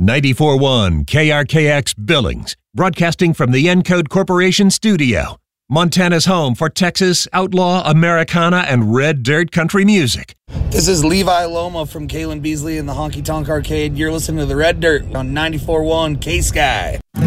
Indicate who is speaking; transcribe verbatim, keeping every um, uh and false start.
Speaker 1: ninety-four point one K R K X Billings, broadcasting from the Encode Corporation studio. Montana's home for Texas, outlaw, Americana, and red dirt country music.
Speaker 2: This is Levi Loma from Kalen Beasley and the Honky Tonk Arcade. You're listening to the Red Dirt on ninety-four point one K-Sky.